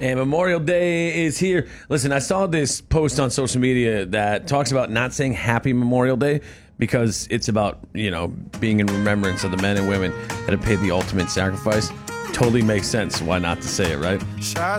And Memorial Day is here. Listen, I saw this post on social media that talks about not saying Happy Memorial Day because it's about, being in remembrance of the men and women that have paid the ultimate sacrifice. Totally makes sense why not to say it, right?